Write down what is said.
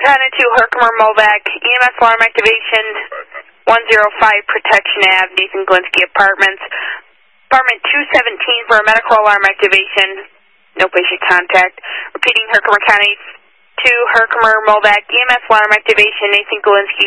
County to Herkimer, Movac, EMS alarm activation, 105 Protection Ave, Nathan Galinsky Apartments. Apartment 217 for a medical alarm activation, no patient contact. Repeating Herkimer County to Herkimer, Movac, EMS alarm activation, Nathan Galinsky,